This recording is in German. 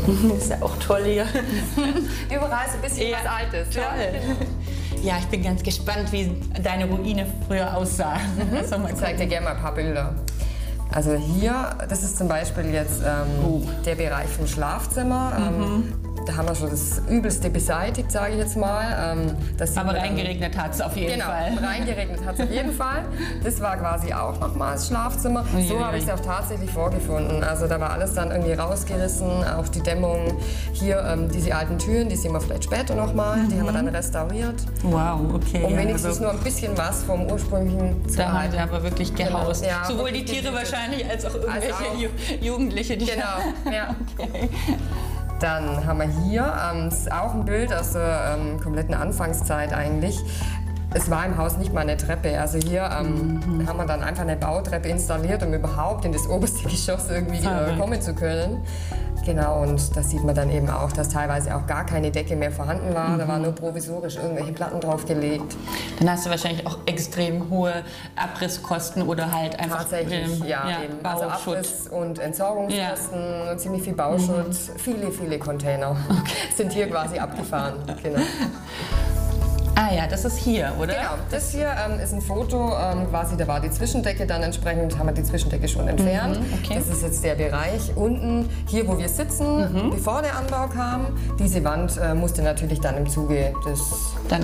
Ist ja auch toll hier. Überall ist ein bisschen was Altes. Toll. Ja, ich bin ganz gespannt, wie deine Ruine früher aussah. Ich zeige dir gerne mal ein paar Bilder. Also hier, das ist zum Beispiel jetzt der Bereich vom Schlafzimmer. Da haben wir schon das Übelste beseitigt, sage ich jetzt mal. Aber reingeregnet hat es auf jeden Fall. Genau, reingeregnet hat es auf jeden Fall. Das war quasi auch nochmals Schlafzimmer. So habe ich es auch tatsächlich vorgefunden. Also da war alles dann irgendwie rausgerissen, auch die Dämmung. Hier diese alten Türen, die sehen wir vielleicht später nochmal. Die haben wir dann restauriert. Wow, okay. Um wenigstens nur ein bisschen was vom ursprünglichen zu Da haben erhalten. sie aber wirklich gehaust. Genau. Ja, sowohl die Tiere wahrscheinlich als auch irgendwelche Jugendliche. Die Genau, ja. Okay. Dann haben wir hier ist auch ein Bild aus der kompletten Anfangszeit eigentlich. Es war im Haus nicht mal eine Treppe. Also hier haben wir dann einfach eine Bautreppe installiert, um überhaupt in das oberste Geschoss irgendwie kommen zu können. Genau, und da sieht man dann eben auch, dass teilweise auch gar keine Decke mehr vorhanden war. Da waren nur provisorisch irgendwelche Platten draufgelegt. Dann hast du wahrscheinlich auch extrem hohe Abrisskosten oder halt einfach Tatsächlich, ja, eben. Also Abriss- und Entsorgungskosten, ziemlich viel Bauschutz, viele Container sind hier quasi abgefahren. Genau. Ah ja, das ist hier, oder? Genau, das hier ist ein Foto, quasi da war die Zwischendecke dann entsprechend, haben wir die Zwischendecke schon entfernt. Okay. Das ist jetzt der Bereich unten, hier wo wir sitzen, bevor der Anbau kam. Diese Wand musste natürlich dann im Zuge des